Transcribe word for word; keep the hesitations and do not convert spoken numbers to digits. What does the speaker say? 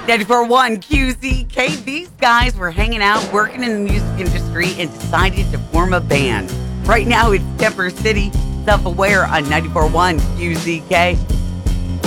ninety-four point one Q Z K. These guys were hanging out, working in the music industry, and decided to form a band. Right now, it's Temper City, Self-Aware on ninety-four point one Q Z K.